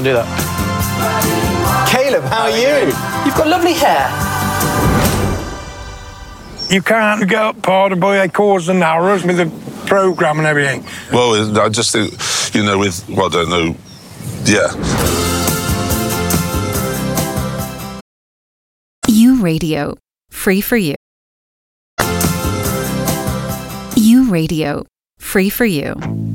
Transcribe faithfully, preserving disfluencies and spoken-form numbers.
do that. Caleb, how are you? You've got lovely hair. You can't get part of by cause and hours with the programme and everything. Well, I just think, you know, with, well, I don't know, yeah. U Radio, free for you. U Radio, free for you.